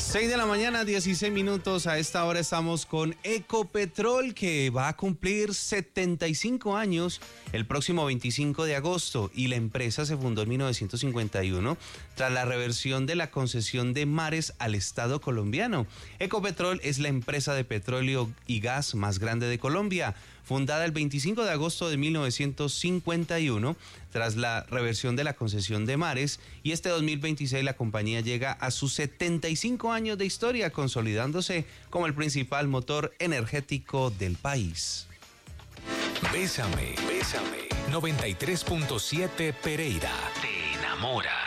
6 de la mañana, 16 minutos. A esta hora estamos con Ecopetrol, que va a cumplir 75 años el próximo 25 de agosto. Y la empresa se fundó en 1951 tras la reversión de la concesión de mares al Estado colombiano. Ecopetrol es la empresa de petróleo y gas más grande de Colombia. Fundada el 25 de agosto de 1951, tras la reversión de la concesión de mares, y este 2026 la compañía llega a sus 75 años de historia, consolidándose como el principal motor energético del país. Bésame, bésame. 93.7 Pereira. Te enamora.